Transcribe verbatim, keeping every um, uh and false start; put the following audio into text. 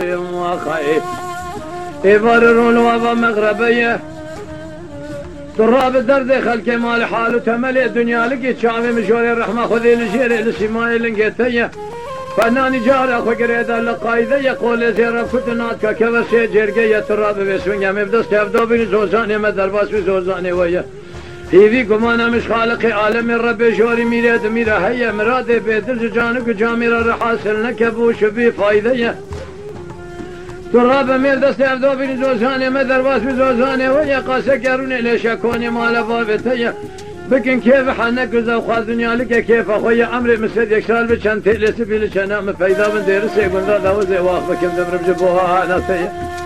وخير يبررون وابا مغربيه تراب الدرد خلق مال حال وتملي الدنيا لقيت شامي مشوري الرحمة خذي لجيري لسماي لنقيتيه فناني جاري اخو قريدا لقايده يقول زيرا كتناتك كبسي جرقية تراب بسمنيا مبدس يبدو بني زوزاني مدرباس بزوزاني ويا هيفي كمانا مش خالقي عالمي ربي جوري ميراد ميرا هيا مرادي بيدل جانك جاميرا رحاسل نكبوش بي فايديه تراب ميل دست يبدو بني زوزاني مدرباس بزوزاني ويا قاسا قروني ليش اكوني مال بابتيه بكن كيف حنك زوخ دنيا لك كيف اخويا عمري مسد يكسال بشان تلس بيلش انا مفيدا من ديرسي قلنا ذا وزي واخ بكم دمر بجبوها ناسيه